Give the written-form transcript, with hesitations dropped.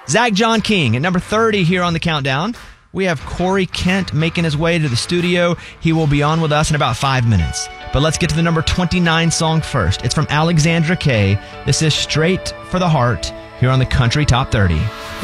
Zach John King at number 30 here on the countdown. We have Corey Kent making his way to the studio. He will be on with us in about 5 minutes. But let's get to the number 29 song first. It's from Alexandra Kay. This is Straight for the Heart here on the Country Top 30.